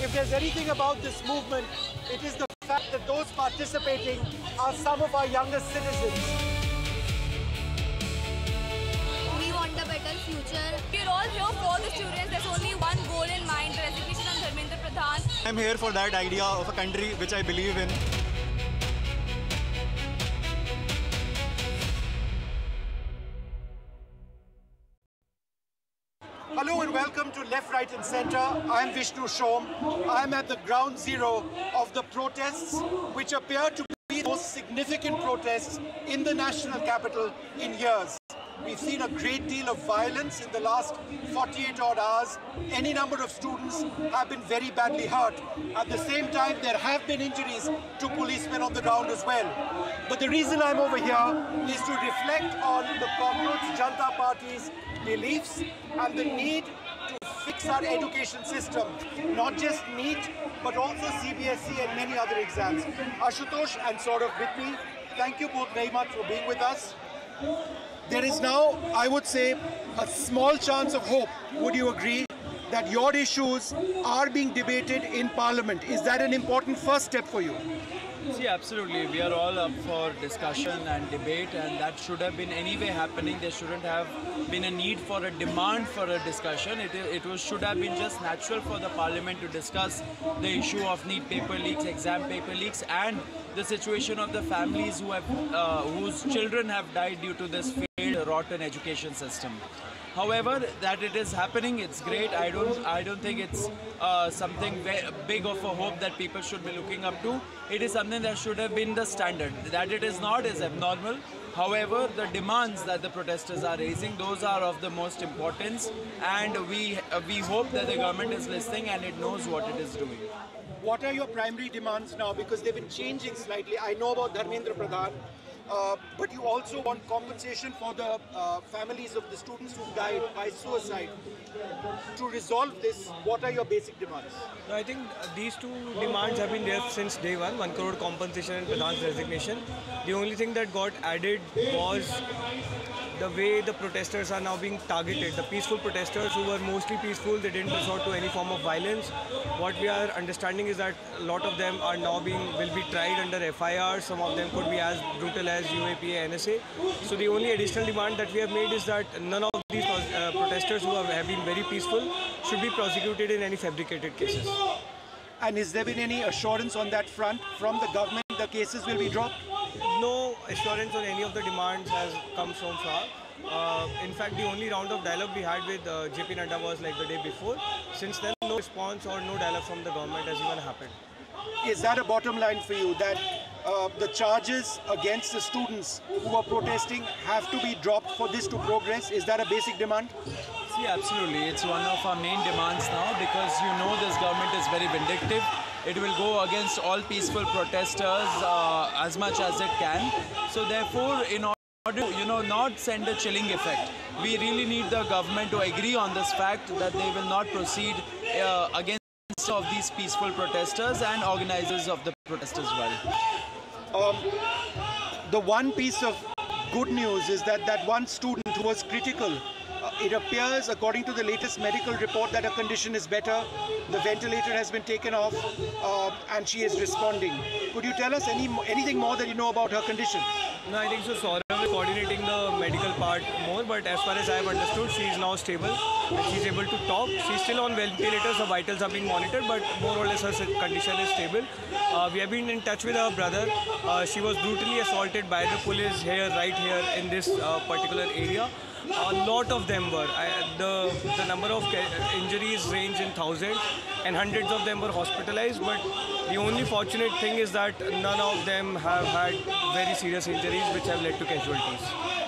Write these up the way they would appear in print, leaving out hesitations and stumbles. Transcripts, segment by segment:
if there's anything about this movement, it is the fact that those participating are some of our youngest citizens. We want a better future. We're all here for the students. There's only one goal in mind, the resignation of Dharmendra Pradhan. I'm here for that idea of a country which I believe in. Hello and welcome to Left, Right and Centre. I'm Vishnu Shom. I'm at the ground zero of the protests which appear to be the most significant protests in the national capital in years. We've seen a great deal of violence in the last 48 odd hours. Any number of students have been very badly hurt. At the same time, there have been injuries to policemen on the ground as well. But the reason I'm over here is to reflect on the Cockroach Janata Party's beliefs and the need to fix our education system, not just NEET, but also CBSE and many other exams. Ashutosh and Saurav with me, thank you both very much for being with us. There is now, I would say, a small chance of hope, would you agree, that your issues are being debated in Parliament? Is that an important first step for you? See, absolutely. We are all up for discussion and debate, and that should have been anyway happening. There shouldn't have been a need for a demand for a discussion. Should have been just natural for the Parliament to discuss the issue of NEET paper leaks, exam paper leaks, and the situation of the families whose children have died due to this failed, rotten education system. However, that it is happening, it's great. I don't think it's something very big of a hope that people should be looking up to. It is something that should have been the standard. That it is not is abnormal. However, the demands that the protesters are raising, those are of the most importance, and we hope that the government is listening and it knows what it is doing. What are your primary demands now? Because they've been changing slightly. I know about Dharmendra Pradhan. But you also want compensation for the families of the students who died by suicide. To resolve this, what are your basic demands? No, I think these two demands have been there since day one, 1 crore compensation and Pradhan's resignation. The only thing that got added was the way the protesters are now being targeted. The peaceful protesters who were mostly peaceful, they didn't resort to any form of violence. What we are understanding is that a lot of them are now will be tried under FIR. Some of them could be as brutal as UAPA, NSA. So the only additional demand that we have made is that none of these protesters who have been very peaceful should be prosecuted in any fabricated cases. And has there been any assurance on that front from the government the cases will be dropped? No assurance on any of the demands has come so far. In fact, the only round of dialogue we had with JP Nadda was like the day before. Since then, no response or no dialogue from the government has even happened. Is that a bottom line for you, that the charges against the students who are protesting have to be dropped for this to progress? Is that a basic demand? See, absolutely. It's one of our main demands now, because you know this government is very vindictive. It will go against all peaceful protesters as much as it can. So therefore, in order to not send a chilling effect, we really need the government to agree on this fact that they will not proceed against of these peaceful protesters and organizers of the protest as well. The one piece of good news is that one student who was critical, it appears, according to the latest medical report, that her condition is better. The ventilator has been taken off and she is responding. Could you tell us anything more that you know about her condition? No, I think so. Saurav is coordinating the medical part more, but as far as I have understood, she is now stable and she is able to talk. She is still on ventilators, her vitals are being monitored, but more or less her condition is stable. We have been in touch with her brother. She was brutally assaulted by the police right here in this particular area. A lot of them were. The number of injuries range in thousands, and hundreds of them were hospitalized, but the only fortunate thing is that none of them have had very serious injuries which have led to casualties.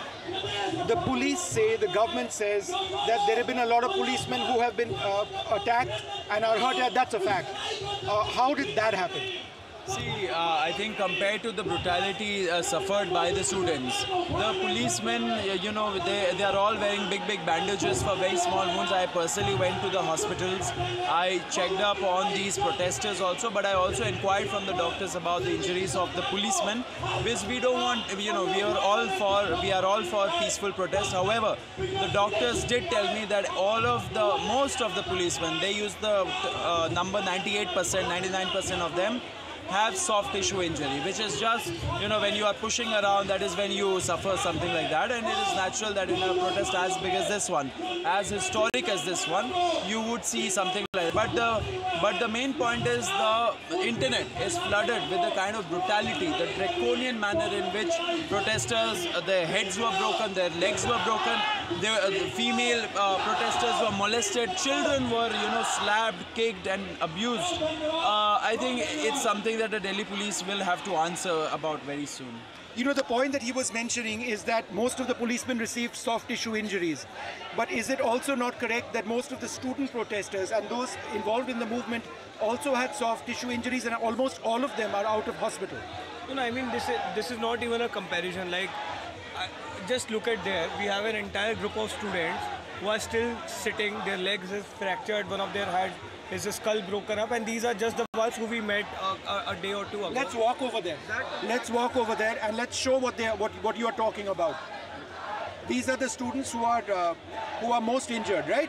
The police say, the government says, that there have been a lot of policemen who have been attacked and are hurt. That's a fact. How did that happen? See, I think compared to the brutality suffered by the students, the policemen, they are all wearing big bandages for very small wounds. I personally went to the hospitals. I checked up on these protesters also, but I also inquired from the doctors about the injuries of the policemen, because we don't want, we are all for peaceful protest. However, the doctors did tell me that most of the policemen, they use the number 98%, 99% of them have soft tissue injury, which is just, when you are pushing around, that is when you suffer something like that, and it is natural that in a protest as big as this one, as historic as this one, you would see something like that. But the main point is the internet is flooded with the kind of brutality, the draconian manner in which protesters, their heads were broken, their legs were broken, the female protesters were molested, children were, slapped, kicked and abused. I think it's something that the Delhi police will have to answer about very soon. The point that he was mentioning is that most of the policemen received soft tissue injuries. But is it also not correct that most of the student protesters and those involved in the movement also had soft tissue injuries, and almost all of them are out of hospital? I mean, this is not even a comparison. Like, just look at there. We have an entire group of students who are still sitting. Their legs is fractured. One of their head is a skull broken up, and these are just the ones who we met a day or two ago. Let's walk over there. Let's walk over there and let's show what you are talking about. These are the students who are most injured, right?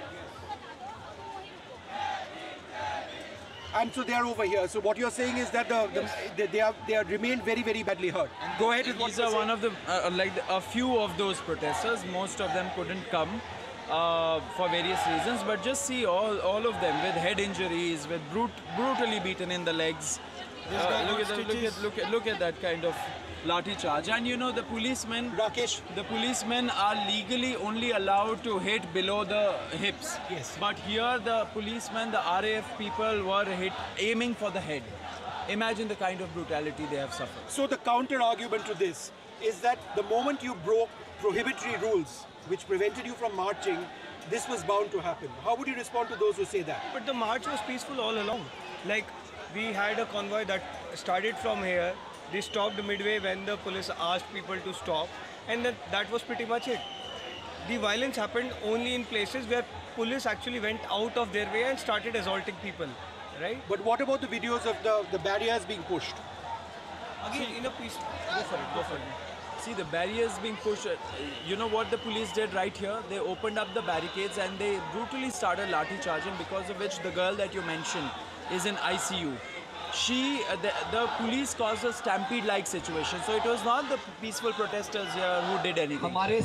And so they are over here. So what you're saying is that they are remained very badly hurt. Go ahead. These are one of the a few of those protesters. Most of them couldn't come for various reasons, but just see all of them with head injuries, with brutally beaten in the legs. Look at that kind of lathi charge. And the policemen, Rakesh, the policemen are legally only allowed to hit below the hips. Yes. But here the policemen, the RAF people were aiming for the head. Imagine the kind of brutality they have suffered. So the counter argument to this is that the moment you broke prohibitory rules which prevented you from marching, this was bound to happen. How would you respond to those who say that? But the march was peaceful all along. Like, we had a convoy that started from here. They stopped midway when the police asked people to stop, and then that was pretty much it. The violence happened only in places where police actually went out of their way and started assaulting people, right? But what about the videos of the barriers being pushed? Again, in a peace. Go for it. See, the barriers being pushed. You know what the police did right here? They opened up the barricades and they brutally started lathi charging, because of which the girl that you mentioned is in ICU. The police caused a stampede-like situation. So it was not the peaceful protesters here who did anything.